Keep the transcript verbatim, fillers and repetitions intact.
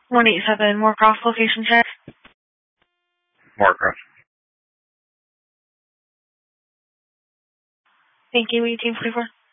one eight seven Moorcroft, location check. Moorcroft. Thank you, eighteen forty-four.